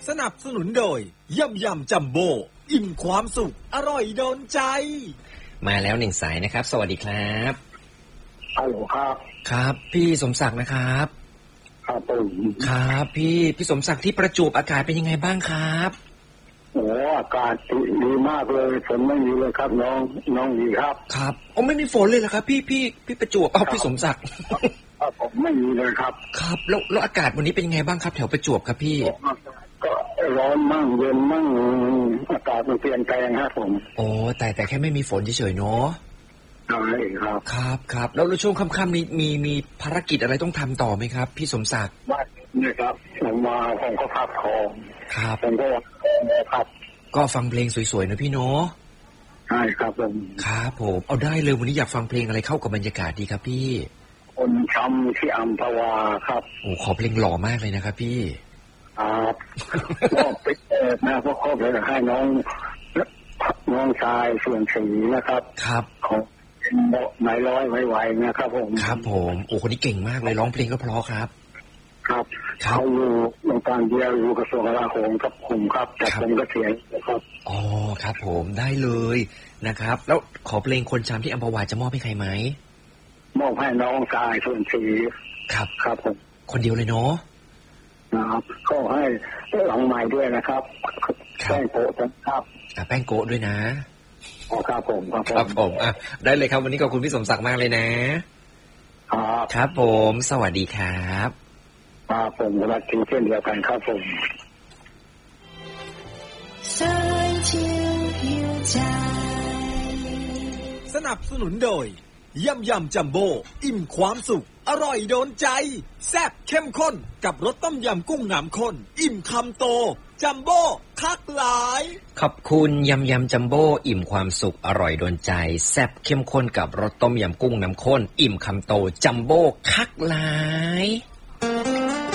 สนับสนุนโดยย่ำยำจัมโบ้อิ่มความสุขอร่อยโดนใจมาแล้วหนึ่งสายนะครับสวัสดีครับฮัลโหลครับครับพี่สมศักดิ์นะครับครับผมครับพี่สมศักดิ์ที่ประจวบอากาศเป็นยังไงบ้างครับโอ้อากาศดีมากเลยฝนไม่มีเลยครับน้องดีครับครับไม่มีฝนเลยเหรอครับพี่ประจวบพี่สมศักดิ์ผมไม่มีเลยครับครับแล้วอากาศวันนี้เป็นยังไงบ้างครับแถวประจวบครับพี่ก็ร้อนมั่งเย็นมั่งอากาศมันเปลี่ยนแปลงครับผมโอ้แต่แค่ไม่มีฝนเฉยๆเนาะใช่ครับครับแล้วช่วงค่ำๆมีภารกิจอะไรต้องทำต่อไหมครับพี่สมศักดิ์ว่านี่ครับผมมาผมก็พักของครับผมก็พักก็ฟังเพลงสวยๆนะพี่เนาะใช่ครับผมครับผมเอาได้เลยวันนี้อยากฟังเพลงอะไรเข้ากับบรรยากาศดีครับพี่คนช้ำที่อัมพวาครับโอ้ขอเพลงหล่อมากเลยนะครับพี่ครับก็ไปนะเพราะครอบเลยให้น้องชายส่วนสีนะครับครับของนายร้อยไวๆนะครับผมครับผมโอ้คนนี้เก่งมากเลยร้องเพลงก็เพราะครับครับเขาอยู่โรงการเดียวอยู่กระทรวงกลาโหมกับผมครับแต่ผมก็เสียนะครับอ๋อครับผมได้เลยนะครับแล้วขอเพลงคนช้ำที่อัมพวาจะมอบให้ใครไหมมอบให้น้องชายส่วนสีครับครับผมคนเดียวเลยเนาะนะครับก็ให้หลังใหม่ด้วยนะครับแป้งโกะครับแป้งโกะด้วยนะครับผมครับผมได้เลยครับวันนี้ขอบคุณพี่สมศักดิ์มากเลยนะครับครับผมสวัสดีครับผมรักจริงเช่นเดียวกันครับผมสนับสนุนโดยย่ำยำจัมโบ้อิ่มความสุขอร่อยโดนใจแซ่บเข้มข้นกับรสต้มยำกุ้งน้ำข้นอิ่มคำโตจัมโบ้คักหลายขอบคุณยำจัมโบ้อิ่มความสุขอร่อยโดนใจแซ่บเข้มข้นกับรสต้มยำกุ้งน้ำข้นอิ่มคำโตจัมโบ้คักหลาย